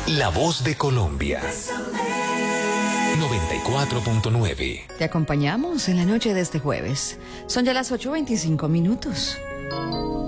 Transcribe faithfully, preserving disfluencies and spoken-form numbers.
La voz de Colombia. noventa y cuatro punto nueve. Te acompañamos en la noche de este jueves. Son ya las ocho veinticinco minutos.